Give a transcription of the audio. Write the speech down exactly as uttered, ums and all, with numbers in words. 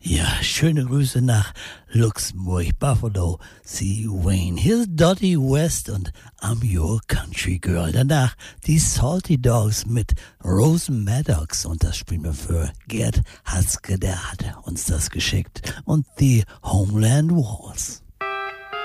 Ja, schöne Grüße nach Luxemburg, Buffalo, see Wayne. Hier ist Dottie West und I'm Your Country Girl. Danach die Salty Dogs mit Rosen Maddox und das spielen wir für Gerd Hatzke, der hat uns das geschickt. Und die Homeland Walls.